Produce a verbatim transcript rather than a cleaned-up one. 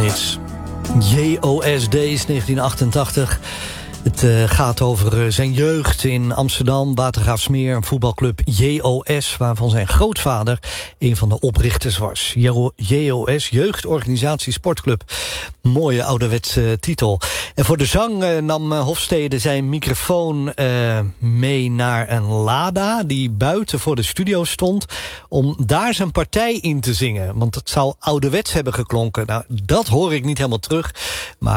hits. J O S Days negentien achtentachtig. Het uh, gaat over uh, zijn jeugd in Amsterdam, Watergraafsmeer, een voetbalclub J O S, waarvan zijn grootvader een van de oprichters was. J O S, Jeugdorganisatie Sportclub. Mooie ouderwetse uh, titel. En voor de zang uh, nam uh, Hofstede zijn microfoon uh, mee naar een Lada die buiten voor de studio stond, om daar zijn partij in te zingen. Want het zou ouderwets hebben geklonken. Nou, dat hoor ik niet helemaal terug. Maar